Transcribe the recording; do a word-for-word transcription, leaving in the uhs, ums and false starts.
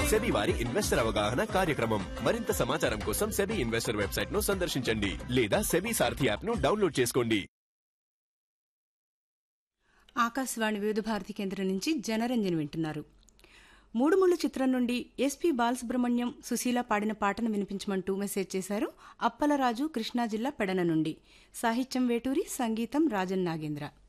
SEBI వారి investor అవగాహన కార్యక్రమం. మరింత సమాచారం కోసం సెబీ ఇన్వెస్టర్ వెబ్సైట్ ను సందర్శించండి లేదా సెబీ సారథి యాప్ ను డౌన్లోడ్ చేసుకోండి. ఆకాశవాణి వివిధ భారతి కేంద్రం నుంచి జనరంజన్ వింటున్నారు. మూడు ముళ్ళు చిత్రం నుండి ఎస్పీ బాలసుబ్రహ్మణ్యం, సుశీల పాడిన పాటను వినిపించమంటూ మెసేజ్ చేశారు అప్పలరాజు, కృష్ణా జిల్లా పెడన నుండి. సాహిత్యం వేటూరి, సంగీతం రాజన్ నాగేంద్ర.